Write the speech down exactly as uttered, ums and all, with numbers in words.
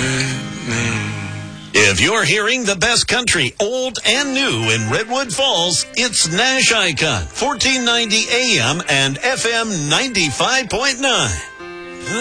If you're hearing the best country, old and new in Redwood Falls, it's Nash Icon, fourteen ninety A M and F M ninety-five point nine.